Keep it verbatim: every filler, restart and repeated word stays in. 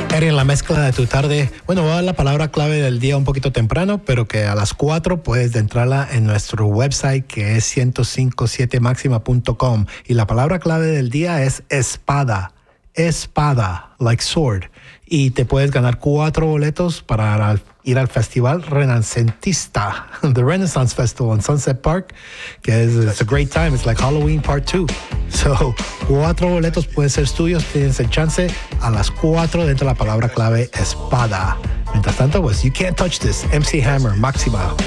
En la mezcla de tu tarde, bueno, voy a dar la palabra clave del día un poquito temprano, pero que a las cuatro puedes entrarla en nuestro website que es ciento cinco siete máxima punto com y la palabra clave del día es espada, espada, like sword, y te puedes ganar cuatro boletos para ir al festival renacentista, the Renaissance Festival en Sunset Park, que es it's a great time, it's like Halloween Part two. So, cuatro boletos pueden ser tuyos, tienes el chance a las cuatro dentro de la palabra clave espada. Mientras tanto, pues, you can't touch this. M C Hammer, Máxima.